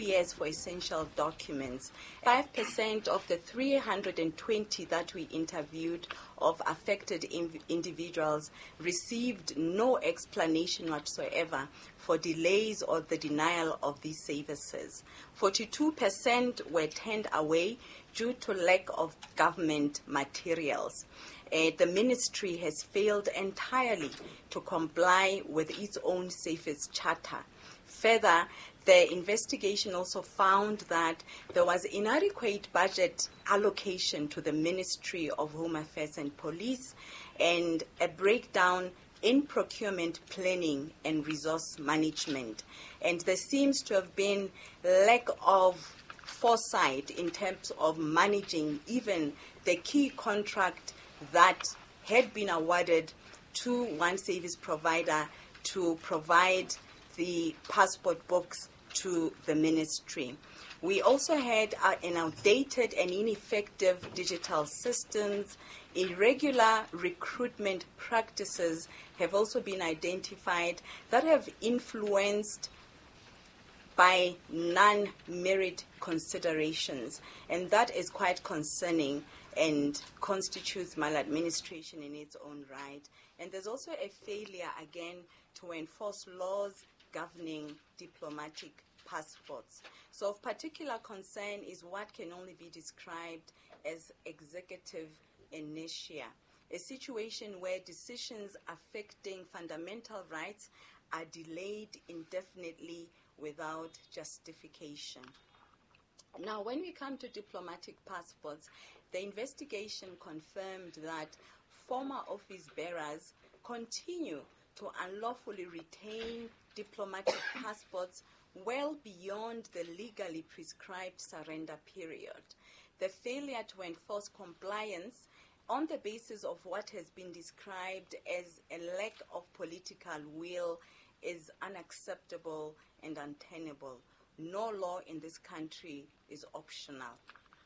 EBS for essential documents. 5% of the 320 that we interviewed of affected individuals received no explanation whatsoever for delays or the denial of these services. 42% were turned away due to lack of government materials. The ministry has failed entirely to comply with its own Safes Charter. Further, the investigation also found that there was inadequate budget allocation to the Ministry of Home Affairs and Police and a breakdown in procurement planning and resource management. And there seems to have been lack of foresight in terms of managing even the key contract that had been awarded to one service provider to provide the passport books to the ministry. We also had an outdated and ineffective digital systems. Irregular recruitment practices have also been identified that have influenced by non-merit considerations, and that is quite concerning and constitutes maladministration in its own right. And there's also a failure, again, to enforce laws governing diplomatic passports. So of particular concern is what can only be described as executive inertia, a situation where decisions affecting fundamental rights are delayed indefinitely without justification. Now, when we come to diplomatic passports, the investigation confirmed that former office bearers continue to unlawfully retain diplomatic passports well beyond the legally prescribed surrender period. The failure to enforce compliance on the basis of what has been described as a lack of political will is unacceptable and untenable. No law in this country is optional.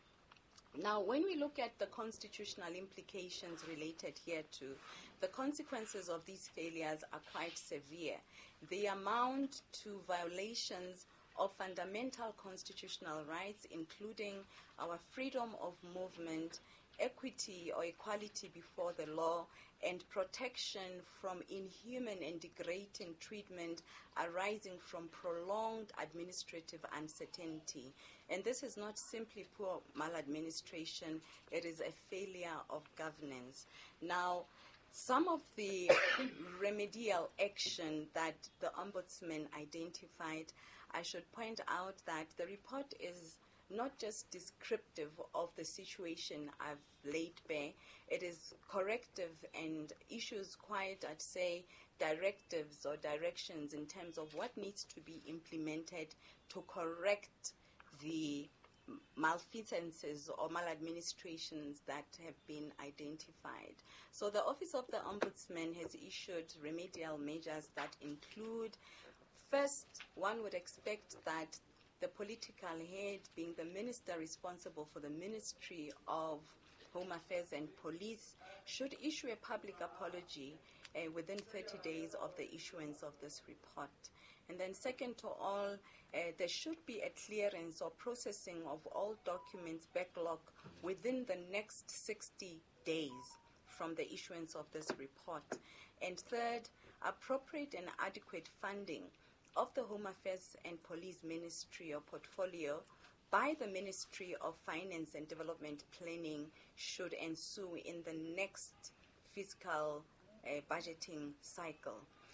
Now, when we look at the constitutional implications related hereto, the consequences of these failures are quite severe. They amount to violations of fundamental constitutional rights, including our freedom of movement, equity or equality before the law, and protection from inhuman and degrading treatment arising from prolonged administrative uncertainty. And this is not simply poor maladministration, it is a failure of governance. Now, some of the remedial action that the Ombudsman identified, I should point out that the report is not just descriptive of the situation I've laid bare, it is corrective and issues quite, I'd say, directives or directions in terms of what needs to be implemented to correct the malfeasances or maladministrations that have been identified. So the Office of the Ombudsman has issued remedial measures that include, first, one would expect that the political head, being the minister responsible for the Ministry of Home Affairs and Police, should issue a public apology within 30 days of the issuance of this report. And then second to all, there should be a clearance or processing of all documents backlog within the next 60 days from the issuance of this report. And third, appropriate and adequate funding of the Home Affairs and Police Ministry or portfolio by the Ministry of Finance and Development Planning should ensue in the next fiscal budgeting cycle.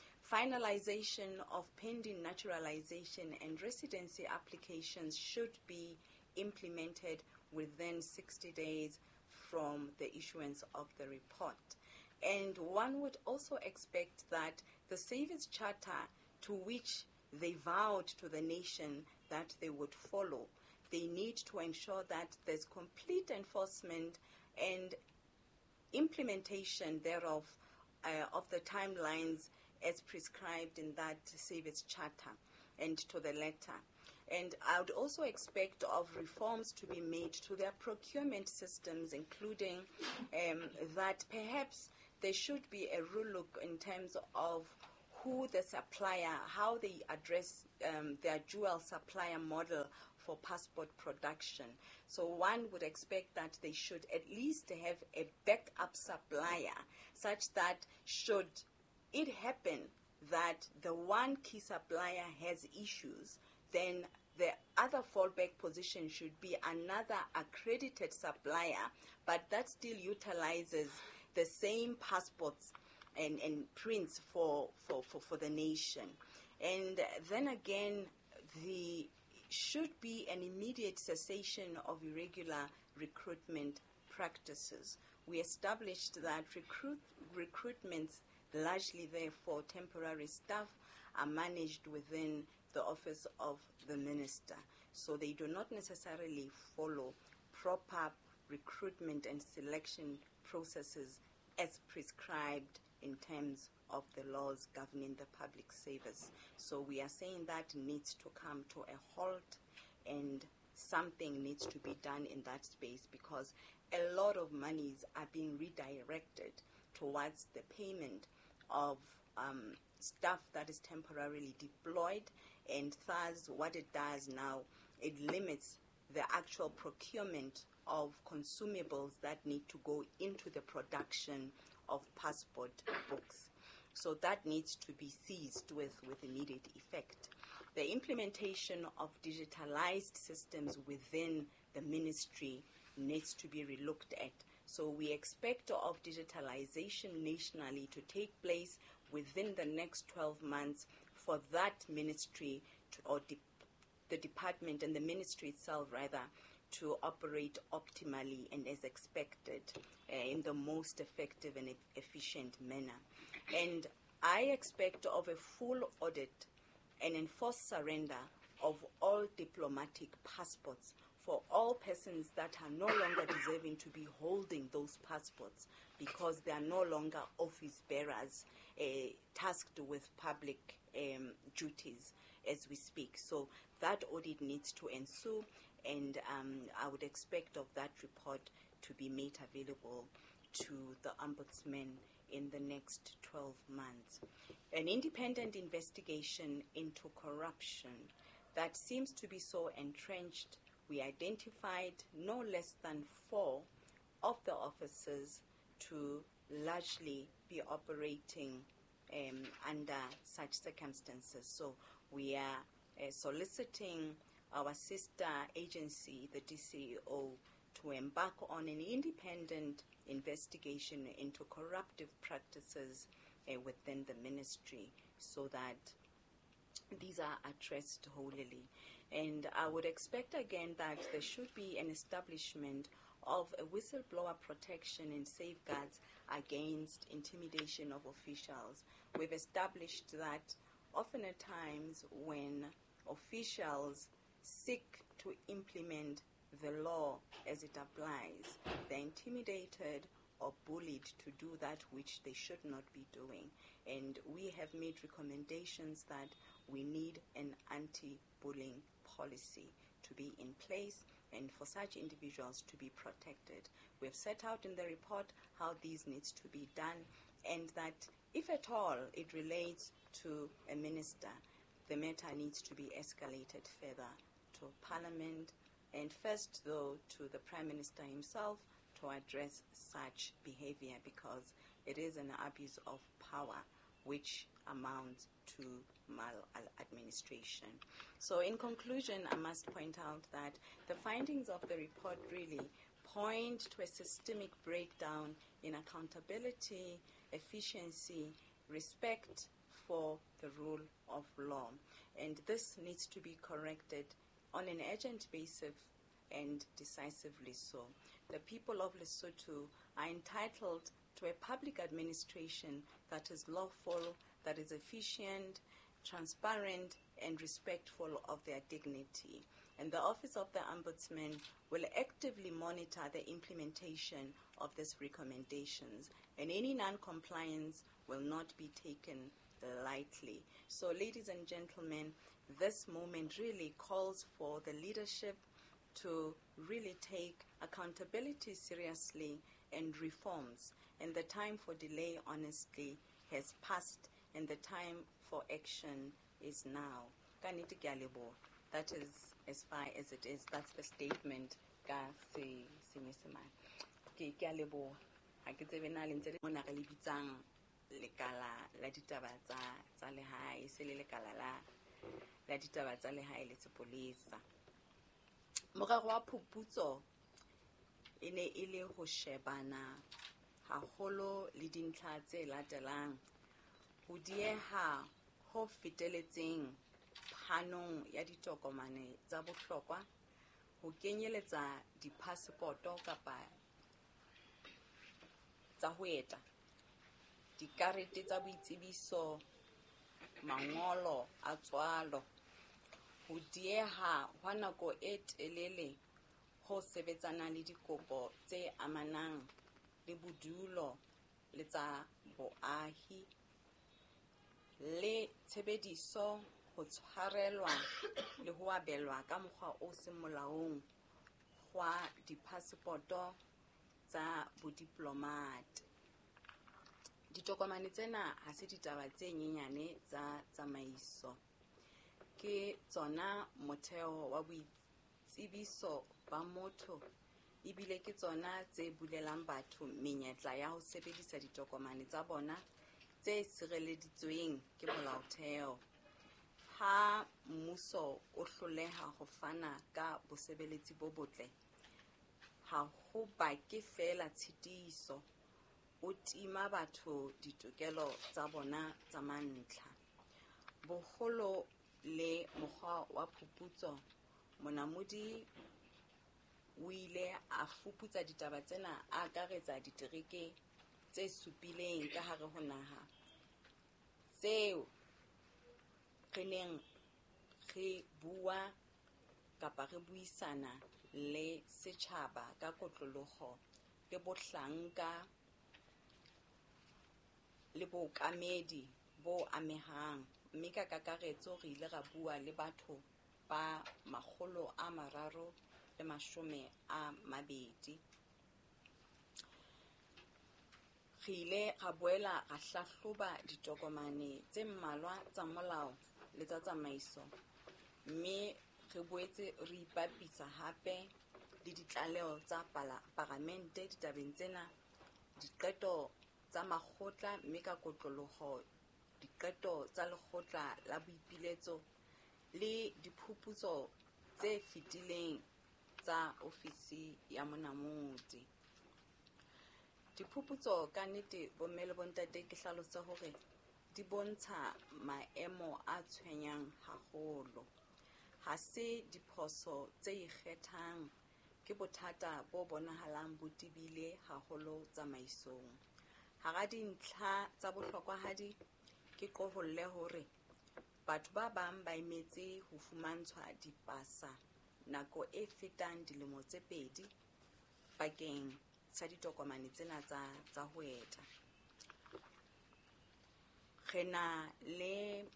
Finalization of pending naturalization and residency applications should be implemented within 60 days from the issuance of the report. And one would also expect that the Service Charter, to which they vowed to the nation that they would follow, they need to ensure that there's complete enforcement and implementation thereof of the timelines as prescribed in that Service Charter and to the letter. And I would also expect of reforms to be made to their procurement systems, including that perhaps there should be a rule look in terms of who the supplier, how they address their dual supplier model for passport production. So one would expect that they should at least have a backup supplier, such that should it happen that the one key supplier has issues, then the other fallback position should be another accredited supplier, but that still utilizes the same passports and prints for the nation. And then again, there should be an immediate cessation of irregular recruitment practices. We established that recruitments, largely therefore temporary staff, are managed within the office of the minister. So they do not necessarily follow proper recruitment and selection processes as prescribed in terms of the laws governing the public service. So we are saying that needs to come to a halt, and something needs to be done in that space, because a lot of monies are being redirected towards the payment of staff that is temporarily deployed, and thus what it does now, it limits the actual procurement of consumables that need to go into the production of passport books. So that needs to be seized with immediate effect. The implementation of digitalized systems within the ministry needs to be relooked at. So we expect of digitalization nationally to take place within the next 12 months for that ministry the department and the ministry itself rather, to operate optimally and as expected in the most effective and efficient manner. And I expect of a full audit and enforced surrender of all diplomatic passports for all persons that are no longer deserving to be holding those passports, because they are no longer office bearers tasked with public duties as we speak. So that audit needs to ensue, and I would expect of that report to be made available to the Ombudsman in the next 12 months. An independent investigation into corruption that seems to be so entrenched. We identified no less than 4 of the officers to largely be operating under such circumstances. So we are soliciting our sister agency, the DCO, to embark on an independent investigation into corruptive practices within the ministry, so that these are addressed wholly. And I would expect again that there should be an establishment of a whistleblower protection and safeguards against intimidation of officials. We've established that often at times when officials seek to implement the law as it applies, they're intimidated or bullied to do that which they should not be doing. And we have made recommendations that we need an anti-bullying policy to be in place and for such individuals to be protected. We have set out in the report how these needs to be done, and that if at all it relates to a minister, the matter needs to be escalated further to Parliament, and first though to the Prime Minister himself, to address such behavior, because it is an abuse of power which amounts to maladministration. So in conclusion, I must point out that the findings of the report really point to a systemic breakdown in accountability, efficiency, respect for the rule of law. And this needs to be corrected on an urgent basis and decisively so. The people of Lesotho are entitled to a public administration that is lawful, that is efficient, transparent, and respectful of their dignity. And the Office of the Ombudsman will actively monitor the implementation of these recommendations, and any non-compliance will not be taken lightly. So, ladies and gentlemen, this moment really calls for the leadership to really take accountability seriously and reforms. And the time for delay, honestly, has passed, and the time for action is now. Ka nnete ke a leboha. That is as far as it is. That's the statement ka Senyesemane. Ke a leboha. Ha ke tsebe na le ntse le mona re le bitsang lekala la ditaba tsa lehae, se le lekala la ditaba tsa lehae le sepolesa. Morero wa phuputso e ne e le ho shebana haholo le dintlha tse latelang: ho dieha ho feteletseng phanong ya ditokomane tsa bohlokwa, ho kenyeletsa diphasepoto kapa tsa ho eta, dikarete tsa boitsebiso, mangolo a tswalo, ho dieha hwa nako e telele ho sebetsana le dikopo tse amanang le bodulo le tsa boahi, le tshebediso, ho tshwarelwa le ho abelwa ka mokgwa o seng molaong hwa diphasepoto tsa bodiplomate. Ditokomane tsena ha se ditaba tse nyenyane tsa tsamaiso, ke tsona motheo wa boitsebiso ba motho, ebile ke tsona tse bulelang batho menyetla ya ho sebedisa ditokomane tsa bona tse sireleditsweng ke molaotheo. Ha mmuso o hloleha ho fana ka bosebeletsi bo botle, ha ho bake fela tshitiso, o tima batho ditokelo tsa bona tsa mantlha. Boholo le mokgwa wa phuputso, monamodi o ile a fuputsa ditaba tsena a akaretsa ditereke tse supileng ka hare ho naha, tseo re neng re bua kapa re buisana le setjhaba ka kotloloho le bohlanka le bookamedi bo amehang, mme ka kakaretso re ile ra bua le batho ba 320. Re ile ra boela ra hlahloba ditokomane tse mmalwa tsa molao le tsa tsamaiso, mme re boetse re ipapisa hape le ditlaleho tsa Palamente ditabeng tsena, diqeto tsa makgotla, mme ka kotloloho diqeto tsa lekgotla la boipiletso le diphuputso tse fetileng tsa ofisi ya monamodi. Diphuputso ka nnete bomme le bontate ke hlalose hore di bontsha maemo a tshwenyang haholo. Ha se diphoso tse ikgethang, ke bothata bo bonahalang bo tibile haholo tsamaisong. Hara dintlha tsa bohlokwahadi, ke qoholle hore batho ba bang ba emetse ho fumantshwa dipasa nako e fetang dilemo tse 2 bakeng sa ditokomane tsena tsa ho eta. Re na le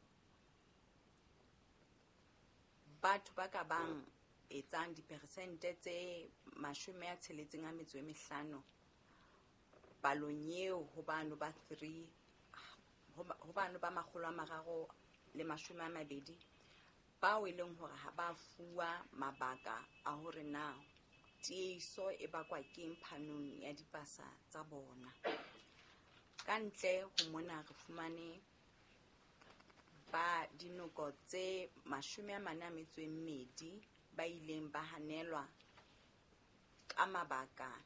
batho ba ka bang etsang diperesente tse 65 palong eo ho bano ba 320 bao e leng hore ha ba fuwa mabaka a hore na tieso e bakwa keng phanong ya dipasa tsa bona. Ka ntle ho mona re fumane ba dinoko tse 42 ba ileng ba hanelwa ka mabaka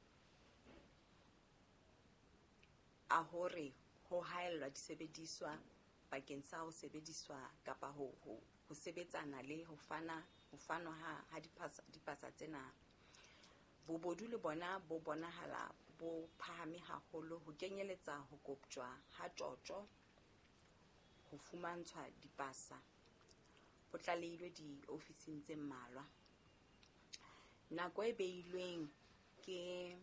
a hore ho haellwa disebediswa bakeng sa ho sebediswa kapa ho sebetsana le ho fanwa ha dipasa tsena. Bobodu le bona bo bonahala bo phahame haholo, ho kenyeletsa ho koptjwa ha tjotjo, ho fumantshwa dipasa ho tlalehilwe diofising tse mmalwa. Nako e behilweng ke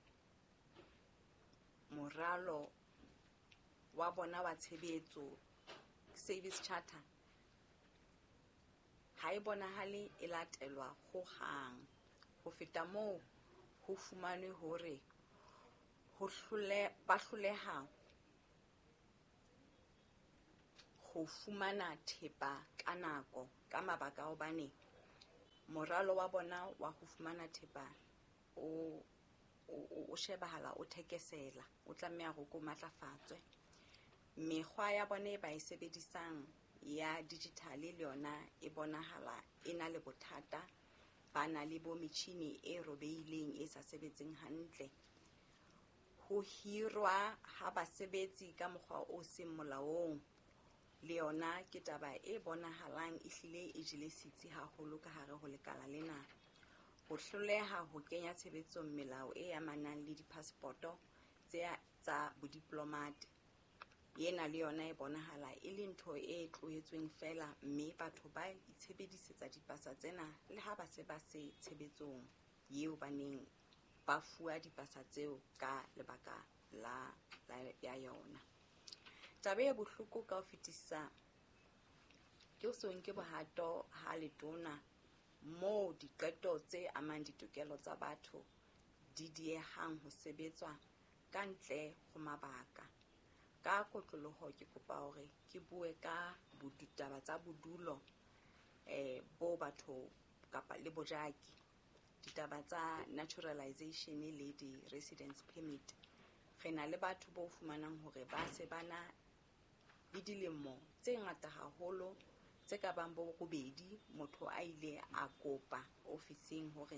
moralo wa bona wa tshebetso, service charter, ha e bonahale e latelwa ho hang. Ho feta moo, ho fumanwe hore ba hloleha ho fumana thepa ka nako ka mabaka a hobane moralo wa bona wa ho fumana thepa o shebahala o thekesela, o tlameha go matlafatswe. Mekgwa ya bona e ba e sebedisang ya digital le yona e bonahala e na le bothata, ba na le bo metjhini e robeileng e sa sebetseng hantle. Ho hirwa ha basebetsi ka mokgwa o seng molaong le yona ke taba e bonahalang ehlile e jele sitsi haholo ka hare ho lekala lena. Ho hloleha ho kenya tshebetsong melao e amanang le dipassporto tsa bodiplomate. Yena le yona e bonahala e le ntho e tlohetsweng fela, mme batho ba itshebedisetsa dipasa tsena le ha ba se ba se tshebetsong eo baneng ba fuwa dipasa tseo ka lebaka ya yona. Taba e bohloko ka ho fetisisa ke o so nke bohato ha letona moo diqeto tse amang ditokelo tsa batho di diehang ho sebetswa ka ntle ho mabaka. Ka kotloloho ke kopa hore ke bue ka taba tsa bodulo bo batho kapa le bojaki, ditaba tsa naturalization le di-residence permit. Re na le batho bo fumanang hore ba se bana le dilemo tse ngata haholo, tse ka bang bo robedi, motho a ile a kopa ofising hore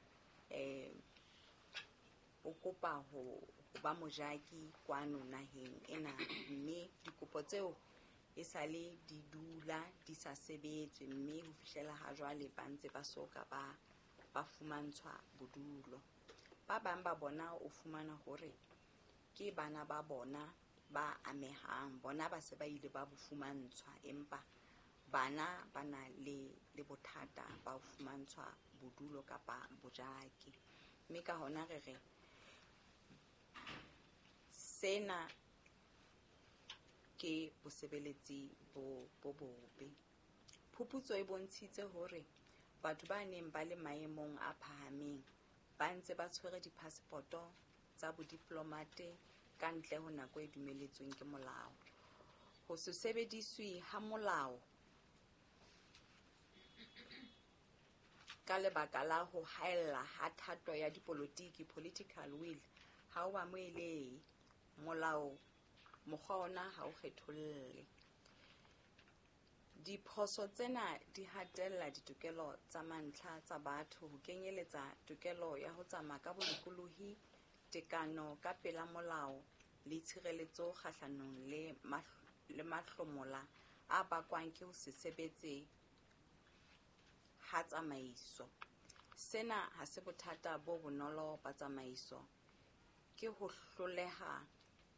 o kopa ho ba mojaki kwano naheng ena, mme dikopo tseo e sale di dula di sa sebetse, mme ho fihlela ha jwale ba ntse ba soka ba fumantshwa bodulo. Ba bang ba bona o fumana hore ke bana ba bona ba amehang, bona ba se ba ile ba bo fumantshwa, empa bana ba na le bothata ba ho fumantshwa bodulo kapa bojaki. Mme ka hona re sena ke bosebeletsi bo bobe. Phuputso e bontshitse hore batho ba neng ba le maemong a phahameng ba ntse ba tshwere dipassporto tsa bodiplomate ka ntle ho nako e dumelletsweng ke molao. Ho se sebediswe ha molao ka lebaka la ho haella ha thato ya dipolotiki, political will, ha o amohelehe. Molao mokgwa ona ha o kgetholle. Diphoso tsena di hatella ditokelo tsa mantlha tsa batho, ho kenyeletsa tokelo ya ho tsamaya ka bolokolohi, tekano ka pela molao le tshireletso kgahlanong le mahlomola a bakwang ke ho se sebetse ha tsamaiso. Sena ha se bothata bo bonolo ba tsamaiso, ke ho hloleha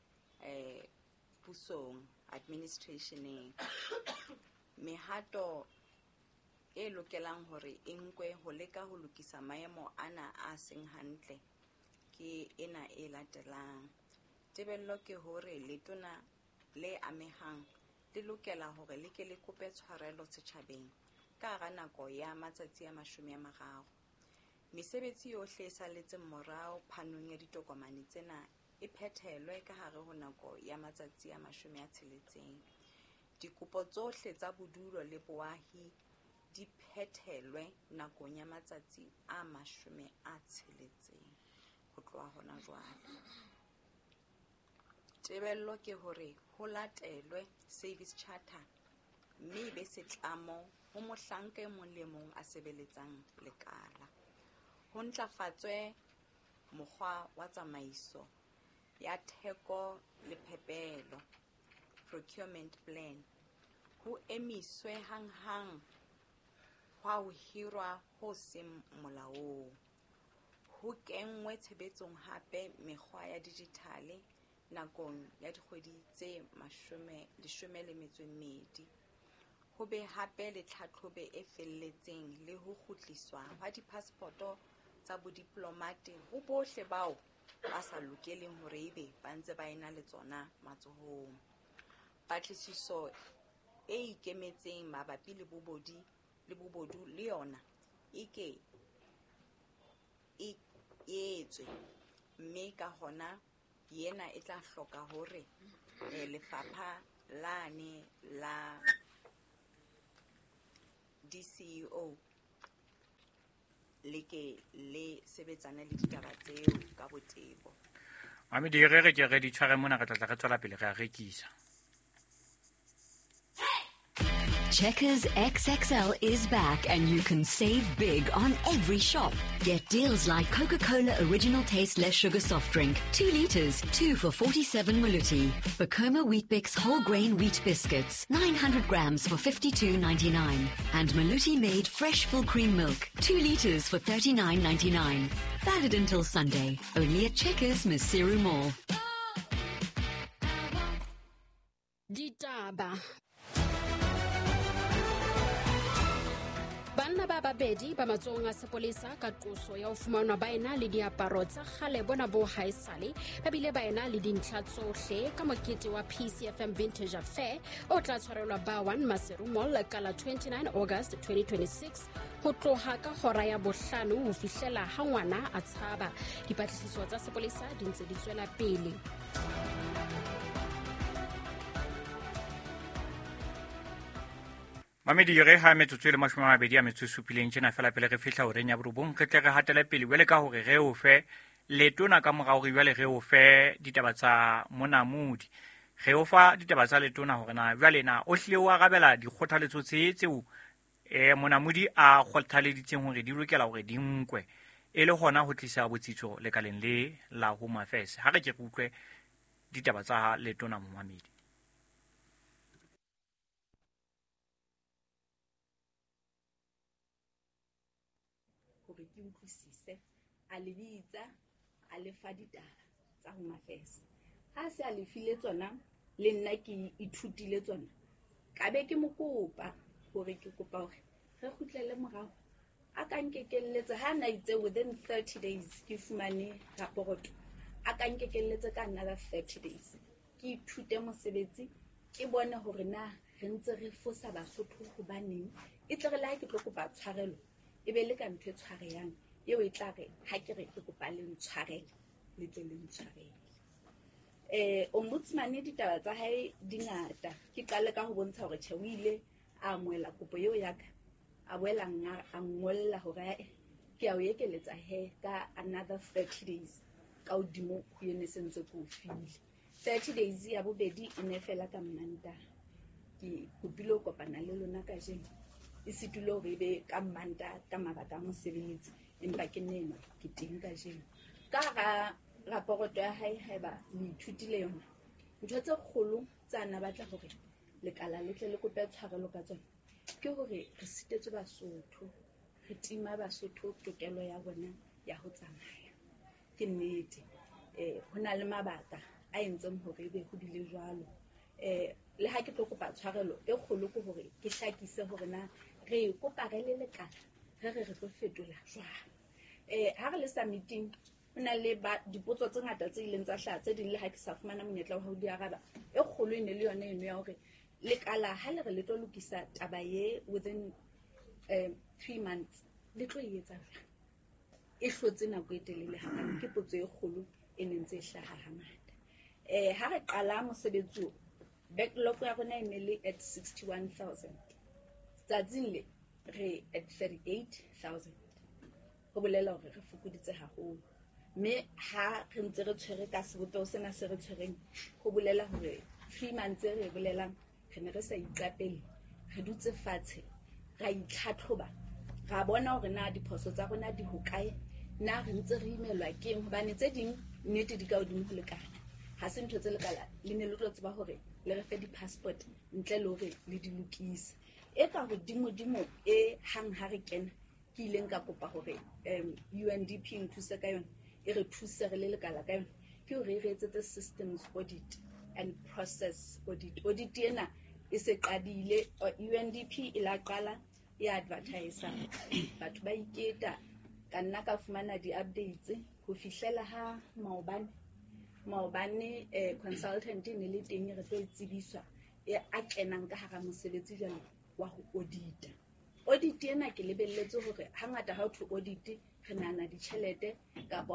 pusong, administrationeng. Mehato e lokelang hore e nkwe ho leka ho lokisa maemo ana a seng hantle ke ena e latelang. Tebello ke hore letona le amehang le lokela hore le ke le kope tshwarelo setjhabeng ka hara nako ya matsatsi a 30. Mesebetsi yohle e saletseng morao phanong ya ditokomane tsena e phethelwe ka hare ho nako ya matsatsi a 60. Dikopo tsohle tsa bodulo le boahi di phethelwe nakong ya matsatsi a 60 ho tloha hona jwale. Tebello ke hore ho latelwe service charter, mme be setlamo ho mohlanka e mong le mong a sebeletsang lekala. Ho ntlafatswe mokgwa wa tsamaiso ya theko le phepelo, procurement plan. Ho emiswe hanghang hwa ho hirwa ho seng molaong. Ho kenngwe tshebetsong hape mekgwa ya digitale nakong ya dikgwedi tse 12. Ho be hape le tlhatlhobe e felletseng le ho kgutliswa ha dipassporto tsa bodiplomate ho bohle bao ba sa lokeleng hore ebe ba ntse ba ena le tsona matsohong. Patlisiso e ikemetseng mabapi le bobodu le yona e etswe, mme ka hona yena e tla hloka hore lefapha lane la DCEO le ke le sebetsana le ditaba tseo ka botebo. Mami di re ke di tshware mona ka tla tswela pele ga rekisa. Checkers XXL is back and you can save big on every shop. Get deals like Coca-Cola Original Taste Less Sugar Soft Drink, 2 litres, 2 for 47 Maluti. Bacoma Weet-Bix Whole Grain Wheat Biscuits, 900 grams for 52.99. And Maluti Made Fresh Full Cream Milk, 2 litres for 39.99. Valid until Sunday. Only at Checkers Masiru Mall. Ditaba. Banna ba babedi ba matsong a sepolesa ka qoso ya ho fumanwa ba ena le diaparo tsa kgale bona bo haesale ba bile ba ena le dintlha tsohle ka mokete wa PCFM Vintage Affair o tla tshwarelwa ba 1 Masiru Mall ka la 29 August 2026 ho tloha ka hora ya bohlano ho fihlela ha ngwana a tshaba. Dipatlisiso tsa sepolesa di ntse di tswela pele. Mamedi re ha metsotso le mashome a mabedi a metso supileng tjena fela pele re fihla horeng ya borobong re tle re hatele pele wele ka hore re o fe letona ka morao re jwale re o fe ditaba tsa monamodi re o fa ditaba tsa letona hore na jwale na o hlile o arabela dikgothaletso tseo monamodi a kgothaleditseng hore di lokela hore di nkwe e le hona ho tlisa botsitso lekaleng le la Home Affairs. Ha re ke utlwe ditaba tsa letona Momamedi. Hore ke utlwisise a le bitsa a le fa ditaba tsa Home Affairs. Ha se a le file tsona le nna ke ithutile tsona ka be ke mo kopa hore ke kopa hore re kgutlele morao a ka nkekelletse ha na itse within 30 days ke fumane raporoto a ka nkekelletse ka another 30 days ke ithute mosebetsi ke bone hore na re ntse re fosa Basotho ho baneng e tle re la ke tlo kopa tshwarelo e be le ka ntwe tshwareyang eo e tla re ha ke re ke kopa le ntshwarele le tle le ntshwarele. Ombudsman ditaba tsa hae di ngata ke qale ka ho bontsha hore tjhe o ile a moela kopo eo ya ka a boela a ngolla hore ke a o ekeletsa he ka another 30 days ka hodimo ho yene sentse ko file 30 days ya bobedi e ne fela ka Mantaha ke kopile ho kopana le lona ka jeno e situle hore ebe ka Mantaha ka mabaka a mosebetsi empa ke nena ke teng ka jeno ka ga raporoto ya hae haeba le ithutile yona ntho tse kgolo tsa na batla hore lekala le tle le kope tshwarelo ka tsona ke hore re sitetse Basotho re tima Basotho tokelo ya bona ya ho tsamaya ke nnete hona le mabaka a entseng hore ebe ho dile jwalo le ha ke tlo kopa tshwarelo e kgolo ke hore ke hlakise hore na re kopa re le lekala re tlo fetola jwang ha re le sa meeting hona le dipotso tse ngata tse ileng tsa hlaha tse ding le ha ke sa fumana monyetla wa ho di araba e kgolo e ne le yona eno ya hore lekala ha le re le tlo lokisa taba ye within 3 months le tlo etsa jwang e hlotse nako e telele hangata ke potso e kgolo e neng tse hlaha hangata ha re qala mosebetsi o backlog ya rona e ne le at 61,000 tsatsing le re at 38,000 ho bolela hore re fokoditse haholo me ha re ntse re tshwere ka seboto sena se re tshwereng ho bolela hore 3 months re bolelang re ne re sa iqapele re dutse fatshe ra itlhatlhoba ra bona hore na diphoso tsa rona di hokae na re ntse re imelwa ke hobane tse ding nnete di ka hodimo ho lekana ha se ntho tse lekala le ne le tlo tseba hore le re fe di-passport ntle le hore le di lokise e ka hodimo e hang ha re kena ke ileng ka kopa hore UNDP nthuse ka yona e re thuse re le lekala ka yona ke hore re etsetse systems audit and process audit ena e se qadile UNDP e la qala ya advertise batho ba iketa ka nna ka fumana di-updates ho fihlela ha maobane consultant ne le teng re tlo tsebiswa a kenang ka hara mosebetsi jalo wa ho audit ena ke lebelletse hore hangata ha ho thwe audit re nana ditjhelete ka